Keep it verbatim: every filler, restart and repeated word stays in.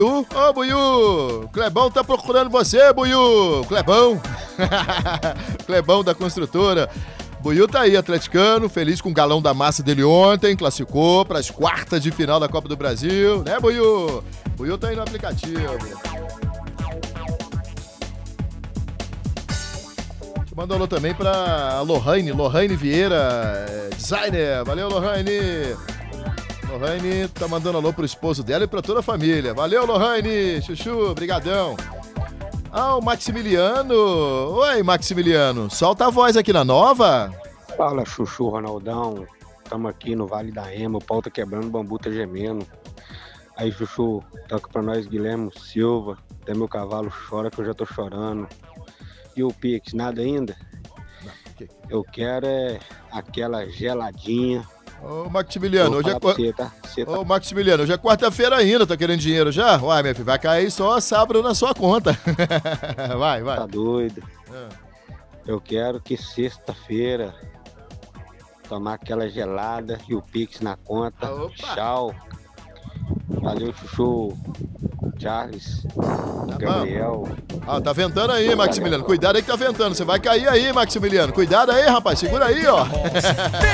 Ô, oh, Buiú, Clebão tá procurando você, Buiú, Clebão, Clebão da construtora. Buiú tá aí, atleticano, feliz com o galão da massa dele ontem, classificou para as quartas de final da Copa do Brasil, né, Buiú? Buiú tá aí no aplicativo. Manda um alô também pra Lohane, Lohane Vieira, designer, valeu, Lohane. Lohane tá mandando alô pro esposo dela e pra toda a família. Valeu, Lohane, chuchu, brigadão. Ah, o Maximiliano. Oi, Maximiliano, solta a voz aqui na nova. Fala, chuchu, Ronaldão. Tamo aqui no Vale da Ema, o pau tá quebrando, o bambu tá gemendo. Aí, chuchu, toca pra nós, Guilherme Silva. Até meu cavalo chora que eu já tô chorando. E o Pix, nada ainda? Não, que... Eu quero é aquela geladinha. Ô, Maximiliano, hoje é... Você, tá? Você tá... Ô, Maximiliano, hoje é quarta-feira ainda, tá querendo dinheiro já? Uai, minha filha, vai cair só sábado na sua conta. Vai, vai. Tá doido. É. Eu quero que sexta-feira tomar aquela gelada e o Pix na conta. Opa. Tchau. Valeu, chuchu. Charles, Tá Gabriel. Ah, tá ventando aí, Maximiliano. Cuidado aí que tá ventando. Você vai cair aí, Maximiliano. Cuidado aí, rapaz. Segura aí, ó.